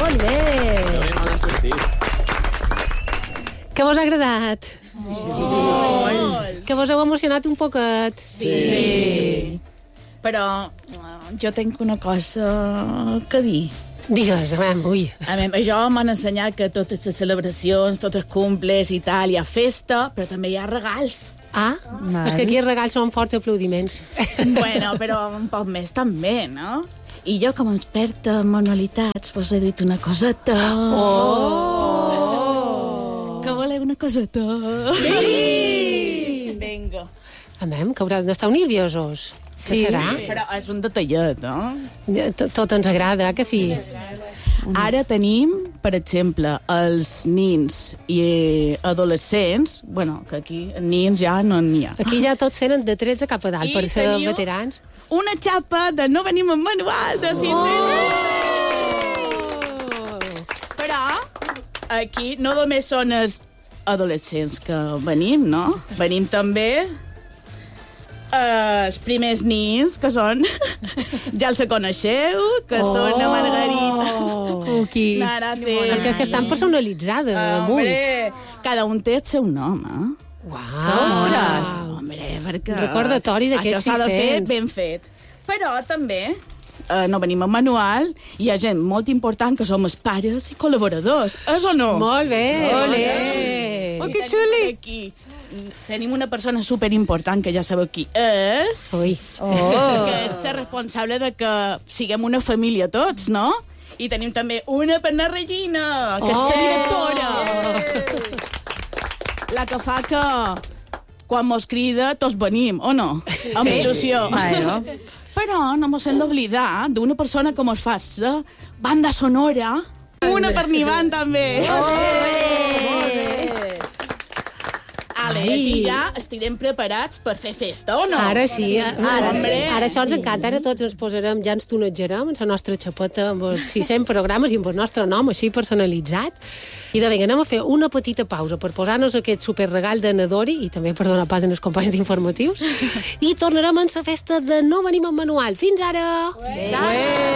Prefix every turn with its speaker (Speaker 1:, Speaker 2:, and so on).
Speaker 1: Molt bé. Què vos ha agradat?
Speaker 2: Molt.
Speaker 1: Que vos heu emocionat un poquet?
Speaker 2: Sí. Però jo tinc una cosa que dir.
Speaker 1: Digues, ui.
Speaker 2: A jo m'han ensenyat que totes les celebracions, tots els cumples i tal, hi ha festa, però també hi ha regals.
Speaker 1: És que aquí els regals són forts aplaudiments.
Speaker 2: Bueno, però un poc més també, no? I jo, com a experta en manualitats, vos he dit una coseta. Que voleu una coseta? Sí! Vinga.
Speaker 1: Que haurà d'estar nerviosos.
Speaker 2: Sí,
Speaker 1: serà?
Speaker 2: però és un detallet, no?
Speaker 1: Tot ens agrada, que sí?
Speaker 2: Ara tenim, per exemple, els nins i adolescents, bueno, que aquí nins ja no n'hi ha.
Speaker 1: Aquí ja tots tenen de 13 cap a dalt, per ser veterans.
Speaker 2: Una xapa de no venim amb manual de 500. Però aquí no només són els adolescents que venim, no? Venim també els primers nins, que són... Ja els coneixeu, que són la Margarita.
Speaker 1: Perquè que estan personalitzades, damunt.
Speaker 2: Hombre, cada un té el seu nom,
Speaker 1: Ostres!
Speaker 2: Hombre, perquè...
Speaker 1: Recordatori d'aquests 600.
Speaker 2: Això s'ha de fer ben fet. Però també no venim amb manual, hi ha gent molt important que som els pares i col·laboradors. És o no?
Speaker 1: Molt bé!
Speaker 2: Oh, que xuli! Aquí tenim una persona superimportant que ja sabeu qui és. Que és la responsable de que siguem una família tots, no? I tenim també una per la Regina, que és la directora. La que fa que quan mos crida tots venim, o no? Amb il·lusió. Però no mos hem d'oblidar d'una persona que mos fa la banda sonora. Una per Nivan, també. Així ja estirem preparats per fer festa, o no?
Speaker 1: Ara sí. Ara això ens encanta. Ara tots ens posarem, ja ens tonejarem en la nostra xapeta amb els 600 programes i amb el nostre nom així personalitzat. I de vinga, anem a fer una petita pausa per posar-nos aquest superregal de Nadori i també per donar pas als companys d'informatius. I tornarem en la festa de No venim amb manual. Fins ara!